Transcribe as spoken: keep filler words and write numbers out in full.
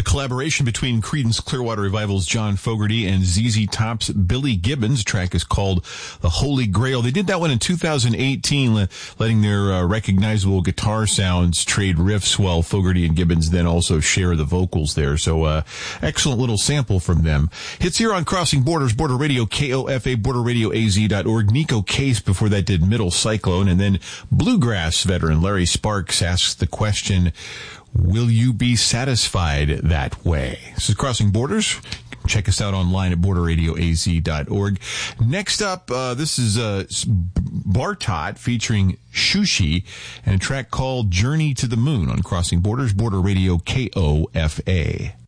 collaboration between Creedence Clearwater Revival's John Fogerty and Z Z Top's Billy Gibbons. The track is called The Holy Grail. They did that one in two thousand eighteen, le- letting their uh, recognizable guitar sounds trade riffs while Fogerty and Gibbons then also share the vocals there. So, uh, excellent little sample from them. Hits here on Crossing Borders, Border Radio, K O F A, border radio A Z dot org. Nico Case before that did Middle Cyclone, and then Bluegrass veteran Larry Sparks asks the question, will you be satisfied that way? This is Crossing Borders. Check us out online at border radio A Z dot org. Next up, uh, this is uh, Bartot featuring Shushi and a track called Journey to the Moon on Crossing Borders, Border Radio K O F A.